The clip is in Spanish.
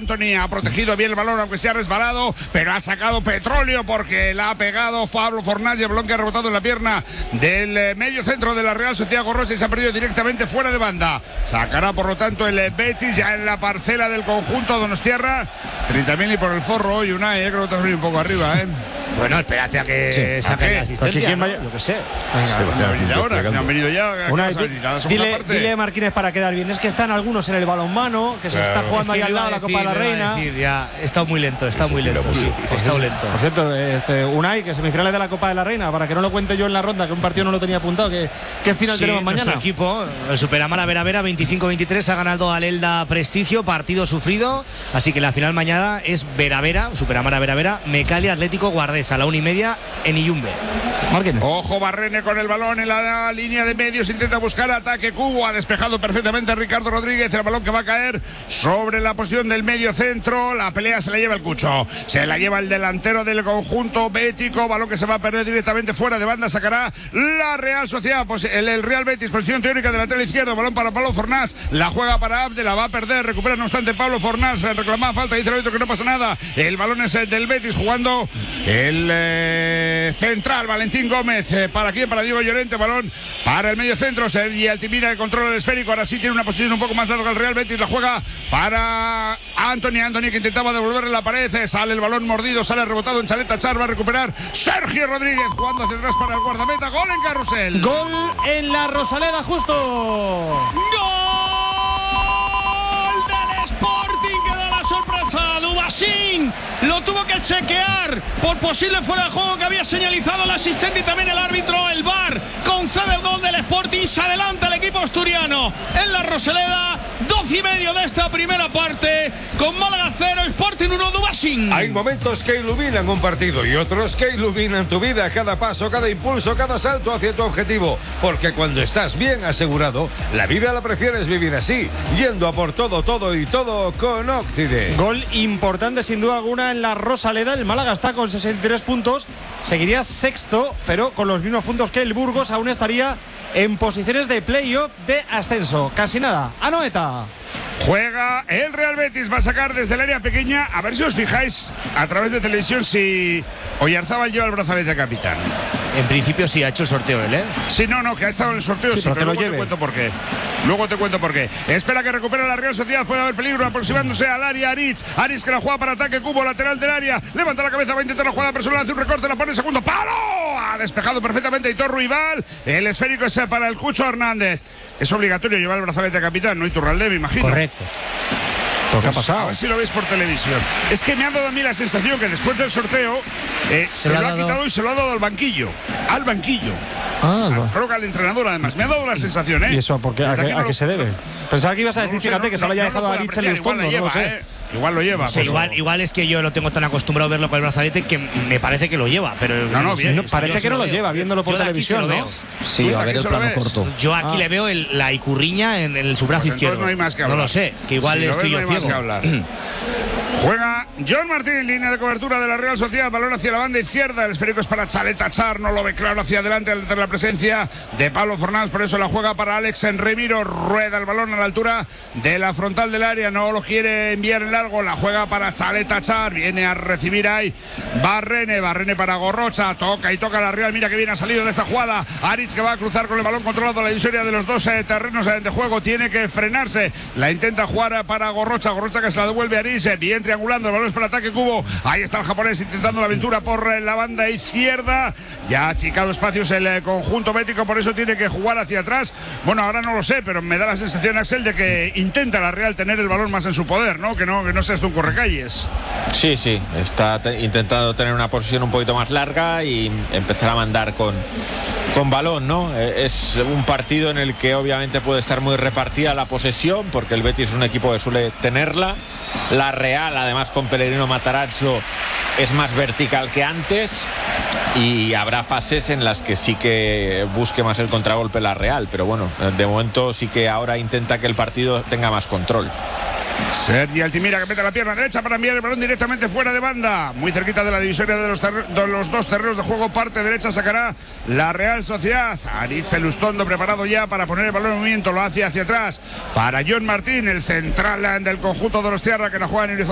Anthony ha protegido bien el balón, aunque se ha resbalado, pero ha sacado petróleo porque la ha pegado Pablo Fornals y el balón que ha rebotado en la pierna del medio centro de la Real Sociedad Gorrocha y se ha perdido directamente fuera de banda. Sacará por lo tanto el Betis ya en la parcela del conjunto donostiarra. 30.000 y por el forro hoy, Unai, creo que te has venido un poco arriba, Bueno, espérate a que saque la asistencia, ¿no? Yo qué sé. Venga, han venido ahora, que han venido ya. Dile Marquínez para quedar bien. Es que están algunos en el balonmano, que se está jugando ahí al lado la Copa de la Reina. Ya, está muy lento, sí, está lento. Por cierto, Unai, que semifinales de la Copa de la Reina, para que no lo cuente yo en la ronda, que un partido no lo tenía apuntado, ¿qué final tenemos mañana? Nuestro equipo, el Superamara Vera 25-23, ha ganado al Elda Prestigio, partido sufrido, así que la final mañana es Superamara Vera, Mecali Atlético Guardés a la 1:30 en Iyumbe. Marquínez. Ojo, Barrene con el balón en la línea de medios, intenta buscar ataque. Cubo ha despejado perfectamente a Ricardo Rodríguez, el balón que va a caer sobre la posición del medio centro. La pelea se la lleva el Cucho, se la lleva el delantero del conjunto bético, balón que se va a perder directamente fuera de banda. Sacará la Real Sociedad, pues el Real Betis, posición teórica de lateral izquierdo, balón para Pablo Fornals, la juega para Abde, la va a perder, recupera no obstante Pablo Fornals, reclamaba falta, dice el árbitro que no pasa nada. El balón es del Betis, jugando el central Valentín Gómez, ¿para quién? Para Diego Llorente, balón para el medio centro, Sergi Altimira que controla el esférico, ahora sí tiene una posición un poco más larga el Real Betis, la juega para Anthony que intentaba devolverle la pared, sale el balón mordido, sale rebotado en Chaleta Char, va a recuperar Sergio Rodríguez jugando hacia atrás para el guardameta, gol en Carrusel. Gol en la Rosaleda, justo. ¡Gol del Sporting que da la sorpresa! Dubasín lo tuvo que chequear por posible fuera de juego que había señalizado el asistente y también el árbitro. El VAR concede el gol del Sporting, se adelanta el equipo asturiano en la Rosaleda. 12:30 de esta primera parte, con Málaga 0, Sporting 1, Dubasín. Hay momentos que iluminan un partido y otros que iluminan tu vida, cada paso, cada impulso, cada salto hacia tu objetivo, porque cuando estás bien asegurado, la vida la prefieres vivir así, yendo a por todo y todo con Oxide. Gol importante sin duda alguna en la Rosaleda. El Málaga está con 63 puntos, seguiría sexto, pero con los mismos puntos que el Burgos, aún estaría en posiciones de playoff de ascenso. Casi nada. Anoeta. Juega el Real Betis, va a sacar desde el área pequeña. A ver si os fijáis a través de televisión si Oyarzábal lleva el brazalete de capitán. En principio sí ha hecho el sorteo él, Sí, no, que ha estado en el sorteo, sí, pero luego te cuento por qué. Espera que recupere la Real Sociedad, puede haber peligro aproximándose al área Aritz que la juega para ataque, Cubo lateral del área, levanta la cabeza, va a intentar la jugada personal, hace un recorte, la pone en segundo palo, ha despejado perfectamente Hitor Ruibal, el esférico es para el Cucho Hernández. Es obligatorio llevar el brazalete de capitán, ¿no? Iturralde, me imagino. Correcto. ¿Qué ha pasado? A ver si lo veis por televisión. Es que me ha dado a mí la sensación que después del sorteo se lo ha quitado y se lo ha dado al banquillo. Creo que al entrenador además. Me ha dado la sensación, ¿Y eso por qué? ¿A qué se debe? Pensaba que ibas a decir, fíjate, que se lo haya dejado a Aritz en el fondo, no lo sé. Igual lo lleva. No sé, igual es que yo lo tengo tan acostumbrado a verlo con el brazalete que me parece que lo lleva, pero parece que no lo lleva, viéndolo por televisión, ¿no? Sí, a ver el plano corto. Yo aquí le veo la icurriña en su brazo izquierdo. No hay más que hablar. No lo sé, que igual estoy yo ciego. Juega John Martín, línea de cobertura de la Real Sociedad, balón hacia la banda izquierda, el esférico es para Chaleta Char, no lo ve claro hacia adelante ante la presencia de Pablo Fornals, por eso la juega para Alex Enremiro, rueda el balón a la altura de la frontal del área, no lo quiere enviar en largo, la juega para Chaleta Char, viene a recibir ahí Barrene para Gorrocha, toca la Real, mira que bien ha salido de esta jugada, Aritz que va a cruzar con el balón controlado la divisoria de los dos terrenos de juego, tiene que frenarse, la intenta jugar para Gorrocha que se la devuelve a Aritz, bien triangulando, el balón es para ataque Cubo, ahí está el japonés intentando la aventura por la banda izquierda, ya ha achicado espacios el conjunto bético, por eso tiene que jugar hacia atrás, bueno ahora no lo sé, pero me da la sensación Axel de que intenta la Real tener el balón más en su poder, ¿no? Que no sea esto un correcalles. Sí, está intentando tener una posición un poquito más larga y empezar a mandar con balón, ¿no? Es un partido en el que obviamente puede estar muy repartida la posesión, porque el Betis es un equipo que suele tenerla, la Real además con Pellegrino Matarazzo es más vertical que antes y habrá fases en las que sí que busque más el contragolpe la Real, pero bueno, de momento sí que ahora intenta que el partido tenga más control. Sergi Altimira que mete la pierna derecha para enviar el balón directamente fuera de banda, muy cerquita de la divisoria de los dos terrenos de juego, parte derecha sacará la Real Sociedad. Aritz Elustondo preparado ya para poner el balón en movimiento, lo hace hacia atrás para John Martín, el central del conjunto donostiarra que la juega en